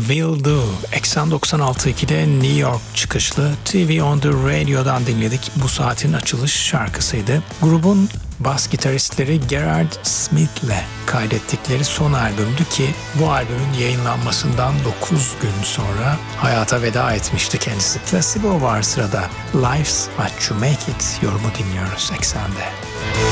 Will Do. Eksen 96.2'de New York çıkışlı TV on the Radio'dan dinledik. Bu saatin açılış şarkısıydı. Grubun bas gitaristleri Gerard Smith'le kaydettikleri son albümdü ki bu albümün yayınlanmasından 9 gün sonra hayata veda etmişti kendisi. Placebo var sırada. Life's What You Make It yorumu dinliyoruz Eksen'de.